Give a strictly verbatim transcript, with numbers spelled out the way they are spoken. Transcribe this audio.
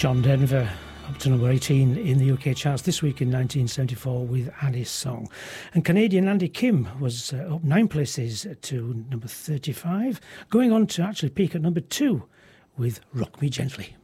John Denver, up to number eighteen in the U K charts this week in nineteen seventy-four with Annie's Song. And Canadian Andy Kim was uh, up nine places to number thirty-five, going on to actually peak at number two with Rock Me Gently.